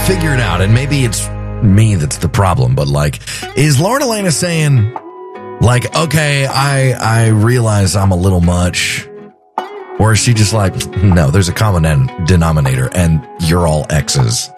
figure it out, and maybe it's me that's the problem, but like, is Lauren Elena saying, like, okay, I realize I'm a little much, or is she just like, no, there's a common denominator, and you're all exes?